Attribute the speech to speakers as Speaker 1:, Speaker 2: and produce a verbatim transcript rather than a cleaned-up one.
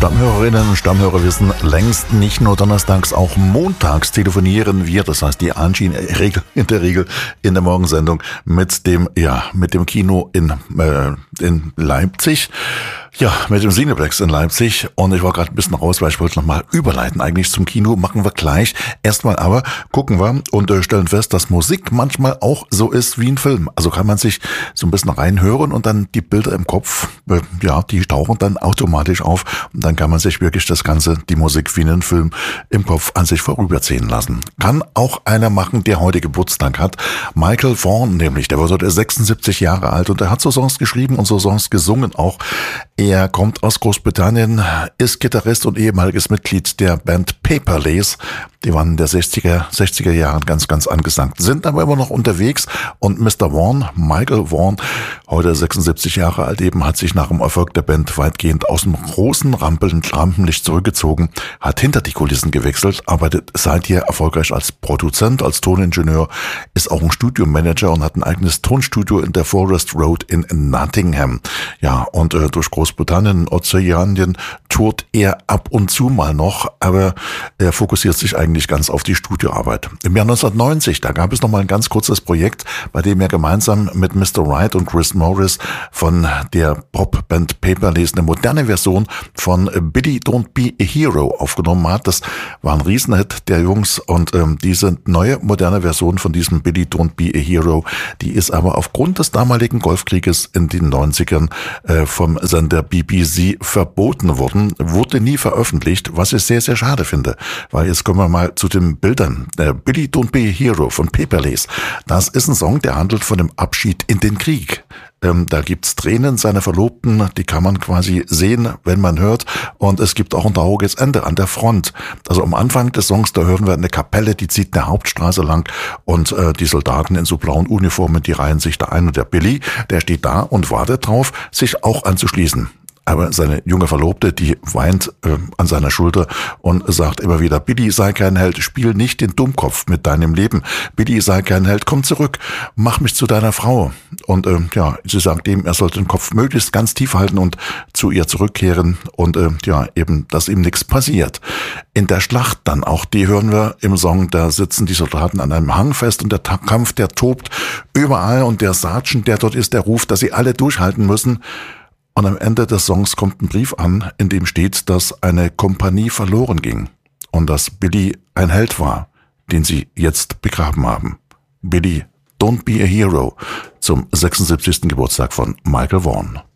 Speaker 1: Stammhörerinnen und Stammhörer wissen längst, nicht nur donnerstags, auch montags telefonieren wir, das heißt die Angie in der Regel, in der Regel in der Morgensendung mit dem, ja, mit dem Kino in, äh, in Leipzig. Ja, mit dem Cineplex in Leipzig. Und ich war gerade ein bisschen raus, weil ich wollte nochmal überleiten eigentlich zum Kino. Machen wir gleich. Erstmal aber gucken wir und äh, stellen fest, dass Musik manchmal auch so ist wie ein Film. Also kann man sich so ein bisschen reinhören und dann die Bilder im Kopf, äh, ja, die tauchen dann automatisch auf. Und dann kann man sich wirklich das Ganze, die Musik wie einen Film im Kopf an sich vorüberziehen lassen. Kann auch einer machen, der heute Geburtstag hat. Michael Vaughan nämlich, der war so sechsundsiebzig Jahre alt und der hat so Songs geschrieben und so Songs gesungen auch. Er kommt aus Großbritannien, ist Gitarrist und ehemaliges Mitglied der Band Paperlace. Die waren in der sechziger, sechziger Jahren ganz, ganz angesagt, sind aber immer noch unterwegs. Und Mister Vaughan, Michael Vaughan, heute sechsundsiebzig Jahre alt eben, hat sich nach dem Erfolg der Band weitgehend aus dem großen Rampenlicht zurückgezogen, hat hinter die Kulissen gewechselt, arbeitet seither erfolgreich als Produzent, als Toningenieur, ist auch ein Studiomanager und hat ein eigenes Tonstudio in der Forest Road in Nottingham. Ja, und äh, durch Großbritannien, Ozeanien tourt er ab und zu mal noch, aber er fokussiert sich eigentlich nicht ganz auf die Studioarbeit. Im Jahr neunzehnhundertneunzig, da gab es noch mal ein ganz kurzes Projekt, bei dem er gemeinsam mit Mister Wright und Chris Morris von der Popband Paperlace eine moderne Version von Billy Don't Be a Hero aufgenommen hat. Das war ein Riesenhit der Jungs und ähm, diese neue moderne Version von diesem Billy Don't Be a Hero, die ist aber aufgrund des damaligen Golfkrieges in den neunzigern äh, vom Sender B B C verboten worden, wurde nie veröffentlicht, was ich sehr, sehr schade finde, weil jetzt kommen wir mal zu den Bildern. Der Billy Don't Be a Hero von Paperlace. Das ist ein Song, der handelt von dem Abschied in den Krieg. Ähm, da gibt's Tränen seiner Verlobten, die kann man quasi sehen, wenn man hört. Und es gibt auch ein trauriges Ende an der Front. Also am Anfang des Songs, da hören wir eine Kapelle, die zieht eine Hauptstraße lang und äh, die Soldaten in so blauen Uniformen, die reihen sich da ein. Und der Billy, der steht da und wartet drauf, sich auch anzuschließen. Aber seine junge Verlobte, die weint äh, an seiner Schulter und sagt immer wieder, Billy, sei kein Held, spiel nicht den Dummkopf mit deinem Leben. Billy, sei kein Held, komm zurück, mach mich zu deiner Frau. Und äh, ja, sie sagt ihm, er sollte den Kopf möglichst ganz tief halten und zu ihr zurückkehren und äh, ja, eben, dass ihm nichts passiert. In der Schlacht dann, auch die hören wir im Song, da sitzen die Soldaten an einem Hang fest und der Kampf, der tobt überall und der Sergeant, der dort ist, der ruft, dass sie alle durchhalten müssen. Und am Ende des Songs kommt ein Brief an, in dem steht, dass eine Kompanie verloren ging und dass Billy ein Held war, den sie jetzt begraben haben. Billy, Don't Be a Hero zum sechsundsiebzigsten Geburtstag von Michael Vaughan.